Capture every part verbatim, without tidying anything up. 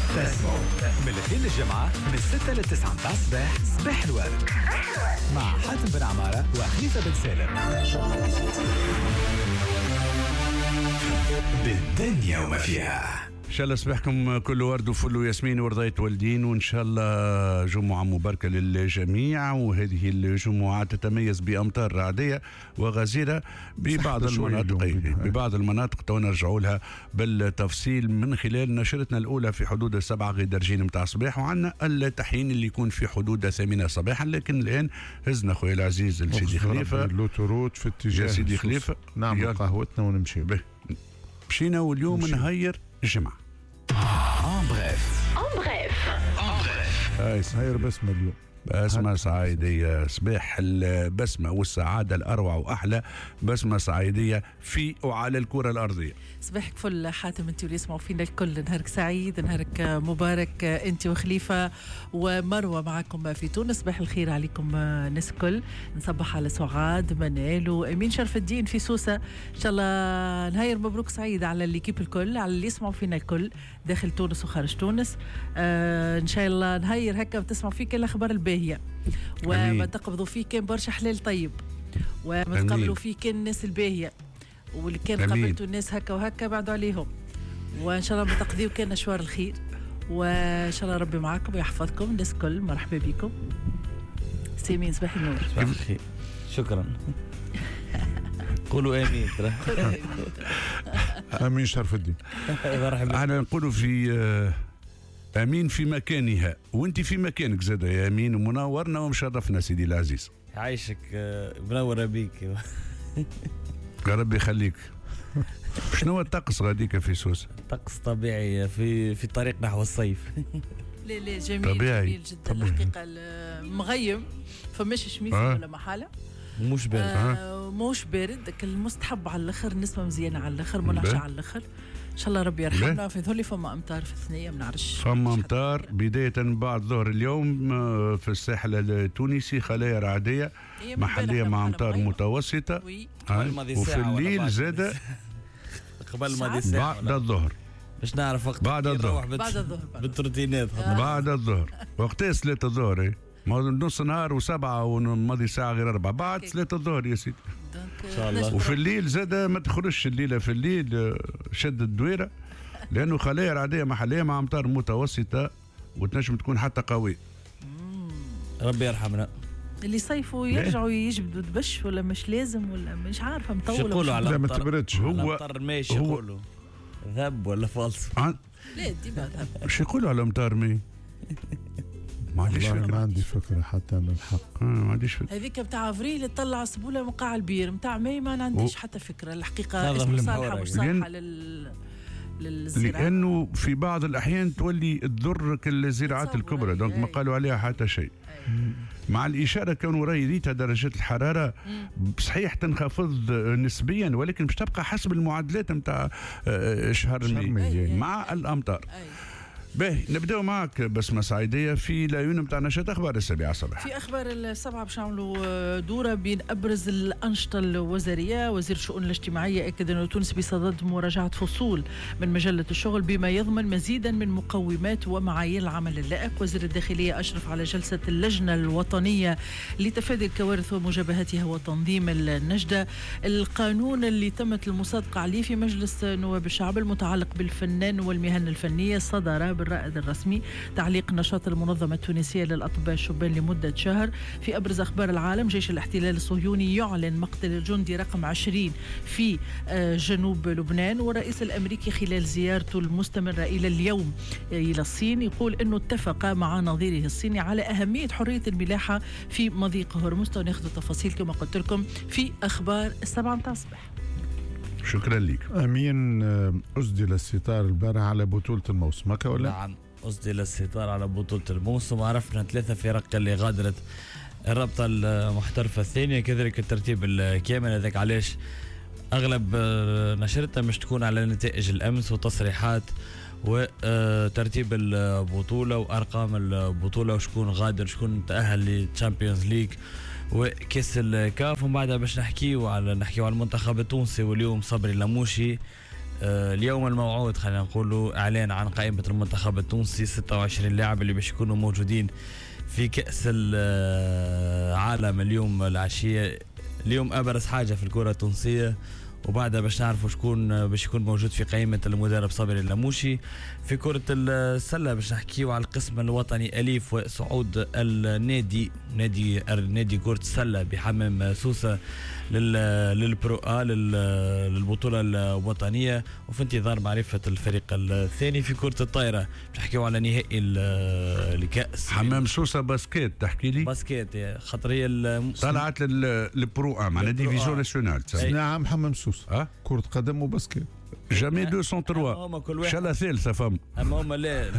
بسمو من الاثنين للجمعة من الستة للتسعة متاع الصباح. صباح الورد مع حاتم بن عمارة وخليفة بن سالم. بالدنيا وما فيها. إن شاء الله صباحكم كل ورد وفل وياسمين ورضيت والدين، وإن شاء الله جمعة مباركة للجميع. وهذه الجمعة تتميز بأمطار رعدية وغزيرة ببعض المناطق ببعض المناطق تو نرجعوا لها بالتفصيل من خلال نشرتنا الأولى في حدود السبعة غير درجين متاع الصباح، وعندنا التحيين اللي يكون في حدود الثامنة صباحا. لكن الآن هزنا خويا العزيز لسيدي خليفة لوتوروت في اتجاه يا سيدي خليفة نعمل قهوتنا ونمشي به. مشينا واليوم نهير الجمعة. En bref. En bref. En bref. هاي هاير بسمة اليوم. بسمة صعيدية، صباح البسمة والسعادة الأروع وأحلى بسمة صعيدية في وعلى الكرة الأرضية. صباحك فل حاتم، انت واللي يسمعوا فينا الكل، نهارك سعيد، نهارك مبارك انت وخليفة ومروة معكم في تونس. صباح الخير عليكم ناس الكل. نصبح على سعاد منال وامين شرف الدين في سوسة. ان شاء الله نهاير مبروك سعيد على الليكيب الكل، على اللي يسمعوا فينا الكل داخل تونس وخارج تونس. آه ان شاء الله نهاير هكا وتسمعوا فيك الاخبار الباهية، وما تقبضوا فيه كان برشا حلال طيب، وما تقبلوا فيه كان الناس الباهية، واللي كان قابلتوا الناس هكا وهكا بعدوا عليهم. وان شاء الله بتقضيوا كان اشوار الخير، وان شاء الله ربي معاكم ويحفظكم الناس الكل. مرحبا بكم سيمين. صباح النور. صباح الخير. شكرا. قولوا امين. امين شرف الدين. احنا نقولوا في امين في مكانها، وانت في مكانك زاده يا امين، ومنورنا ومشرفنا سيدي العزيز. عايشك منوره بيك. يا ربي يخليك. شنو هو الطقس غاديك في سوسة؟ طقس طبيعي في في طريق نحو الصيف. لا لا جميل طبيعي. جميل جدا الحقيقه. مغيم فماش شميس آه. ولا محاله، مش بارد. آه مش بارد، المستحب على الاخر، نسمه مزيانه على الاخر، منعشه على الاخر. ان شاء الله ربي يرحمنا. في ذولي فما امطار في الثنيه ما نعرفش، فما امطار بدايه بعد ظهر اليوم في الساحل التونسي، خلايا رعديه محليه مع امطار متوسطه، وفي الليل زاد قبل ما دي بعد الظهر باش نعرف وقت بعد الظهر بعد الظهر بالتروتينات بعد الظهر. وقتها صلاة الظهر نص نهار وسبعة وماضي ساعة غير أربعة بعد صلاة الظهر يا سيدي إن شاء الله. وفي الليل زاد ما تخرجش الليلة في الليل، شد الدويرة لأنه خلايا رعدية محلية مع أمطار متوسطة وتنجم تكون حتى قوية. ربي يرحمنا. اللي صيفوا يرجعوا يجبدوا دبش ولا مش لازم ولا مش عارفة مطولة. يقولوا على لا ما تبردش. هو أمطار ماشي يقولوا ذهب ولا فالص. لا ديما ذهب. ايش يقولوا على أمطار مي؟ ما عنديش فكرة. ما عندي فكرة حتى أنا الحق. ما عنديش فكرة. هذيك بتاع افريل تطلع سبولة مقاع البير، بتاع ماي ما عنديش و... حتى فكرة الحقيقة ايش صالحة وش صالحة لل للزراعة، لأنه في بعض الأحيان تولي تضر الزراعات الكبرى، دونك ما قالوا عليها حتى شيء. مع الإشارة كانوا رايديتها درجات الحرارة صحيح تنخفض نسبيا، ولكن مش تبقى حسب المعادلات متاع شهر ماي مع الأمطار. باهي نبداو معك بسمة صعيدية في العيون متاع نشاط أخبار السابعة صباح. في أخبار السبعة باش نعملوا دورة بين أبرز الأنشطة الوزارية. وزير الشؤون الاجتماعية أكد أن تونس بصدد مراجعة فصول من مجلة الشغل بما يضمن مزيدا من مقومات ومعايير العمل اللائق. وزير الداخلية أشرف على جلسة اللجنة الوطنية لتفادي الكوارث ومجابهتها وتنظيم النجدة. القانون اللي تمت المصادقة عليه في مجلس نواب الشعب المتعلق بالفنان والمهن الفنية صدر بالرائد الرسمي تعليق نشاط المنظمة التونسية للأطباء الشبان لمدة شهر. في أبرز أخبار العالم، جيش الاحتلال الصهيوني يعلن مقتل الجندي رقم عشرين في جنوب لبنان. والرئيس الأمريكي خلال زيارته المستمرة إلى اليوم إلى الصين يقول أنه اتفق مع نظيره الصيني على أهمية حرية الملاحة في مضيق هرمز. وناخذ التفاصيل كما قلت لكم في أخبار السبعة متاع الصباح. شكرا لك. أمين أسدل الستار البارح على بطولة الموسم هكا ولا؟ نعم أسدل الستار على بطولة الموسم. عرفنا ثلاثة فرق اللي غادرت الرابطة المحترفة الثانية، كذلك الترتيب الكامل. هذاك علاش أغلب نشرتها مش تكون على نتائج الأمس وتصريحات وترتيب البطولة وأرقام البطولة وشكون غادر شكون تأهل للتشامبيونز ليج وكاس الكاف. ومن بعدها باش نحكيو على نحكيو على المنتخب التونسي. واليوم صبري لاموشي آه اليوم الموعود خلينا نقول اعلان عن قائمه المنتخب التونسي ستة وعشرين لاعب اللي باش يكونوا موجودين في كاس العالم اليوم العشيه. اليوم ابرز حاجه في الكره التونسيه، وبعدها باش نعرفوا شكون باش يكون موجود في قائمه المدرب صابر اللاموشي. في كره السله باش نحكيو على القسم الوطني اليف وصعود النادي نادي نادي كره السله بحمام سوسه للبرو ا للبطوله الوطنيه، وفي انتظار معرفه الفريق الثاني. في كره الطائره باش نحكيو على نهائي الكاس حمام سوسه باسكيت. تحكي لي باسكيت خاطر هي طلعت للبرو ا معناها ديفيزيون ناسيونال. نعم حمام سوسه أه؟ كرة قدم وباسكيت. جامي مئتين وثلاثة ان شاء الله ثالثه فم. اما هما لا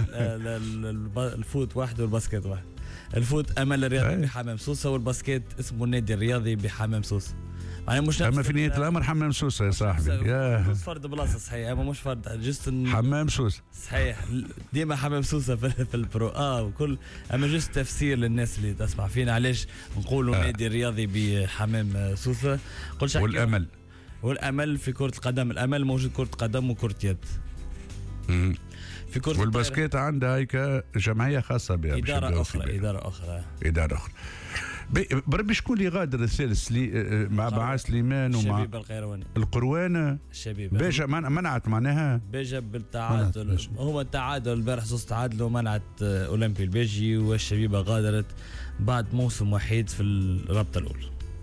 الفوت واحد والباسكيت واحد. الفوت امل الرياضي بحمام سوسه، والباسكيت اسمه النادي الرياضي بحمام سوسه. يعني مش اما في نهايه الامر حمام سوسه يا صاحبي. يا فرد بلاصه صحيح، اما مش فرد جست حمام سوسه صحيح. ديما حمام سوسه في البرو اه وكل، اما جست تفسير للناس اللي تسمع فينا علاش نقولوا آه. نادي الرياضي بحمام سوسه. قلت والامل والامل في كره القدم، الامل موجود كره قدم وكره يد. مم. في كره والباسكيت عندها هيك جمعيه خاصه بها اداره اخرى اداره اخرى اداره اخرى. بربي شكون اللي غادر الثالث لي مع بعاث سليمان ومع الشبيبه القيرواني القروانه الشبيبه بيجا منعت معناها بيجا بالتعادل. هما التعادل البارح زوز تعادلوا ومنعت اولمبي البيجي، والشبيبه غادرت بعد موسم وحيد في الرابطه الاولى.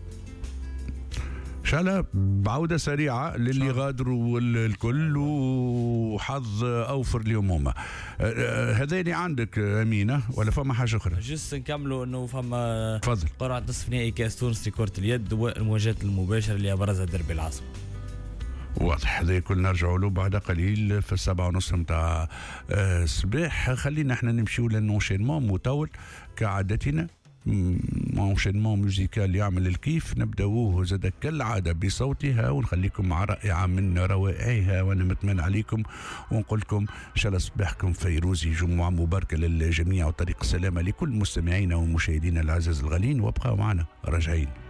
ان شاء الله بعوده سريعه للي غادروا الكل، وحظ اوفر اليوم هما. هذا اللي عندك امينه ولا فما حاجه اخرى؟ جست نكملوا انه فما تفضل. قرعه نصف نهائي كاس تونس لكره اليد والمواجهات المباشره اللي ابرزها دربي العاصمه. واضح. هذا كل نرجعوا له بعد قليل في السبعة ونص متاع الصباح. خلينا احنا نمشيو للنونشينمون مطول كعادتنا، مونشينمون موزيكال يعمل الكيف. نبداوه زاد كالعاده بصوتها، ونخليكم مع رائعه من روائعها، وانا متمنى عليكم ونقول لكم ان شاء الله صباحكم فيروزي، جمعه مباركه للجميع وطريق السلامه لكل مستمعينا ومشاهدينا العزاز الغالين. وابقوا معنا راجعين.